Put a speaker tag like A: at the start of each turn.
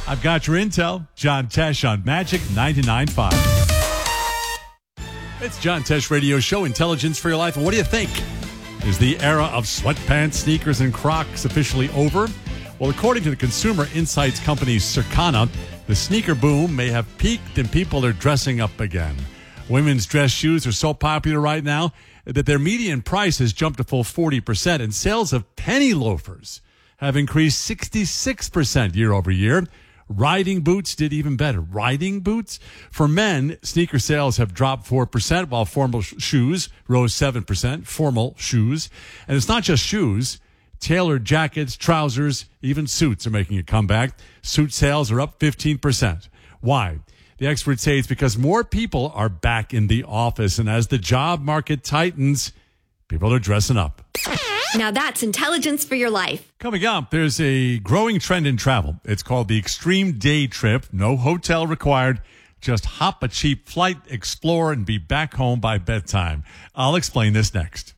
A: I've got your intel. John Tesh on Magic 99.5. It's John Tesh Radio Show, Intelligence for Your Life. And what do you think? Is the era of sweatpants, sneakers, and Crocs officially over? Well, according to the consumer insights company Circana, the sneaker boom may have peaked and people are dressing up again. Women's dress shoes are so popular right now that their median price has jumped a full 40%, and sales of penny loafers have increased 66% year over year. Riding boots did even better. Riding boots? For men, sneaker sales have dropped 4%, while formal shoes rose 7%. Formal shoes. And it's not just shoes. Tailored jackets, trousers, even suits are making a comeback. Suit sales are up 15%. Why? The experts say it's because more people are back in the office, and as the job market tightens, people are dressing up.
B: Now that's intelligence for your life.
A: Coming up, there's a growing trend in travel. It's called the extreme day trip. No hotel required. Just hop a cheap flight, explore, and be back home by bedtime. I'll explain this next.